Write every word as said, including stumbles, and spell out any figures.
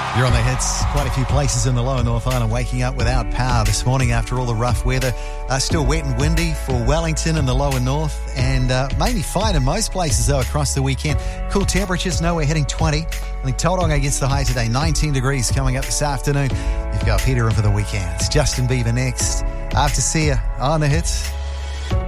You're on the hits. Quite a few places in the lower North Island waking up without power this morning after all the rough weather. Uh, still wet and windy for Wellington and the lower north, and uh, mainly fine in most places though across the weekend. Cool temperatures, nowhere hitting twenty. I think Tauranga gets the high today, nineteen degrees coming up this afternoon. You've got Peter in for the weekend. It's Justin Bieber next. After see ya on the hits.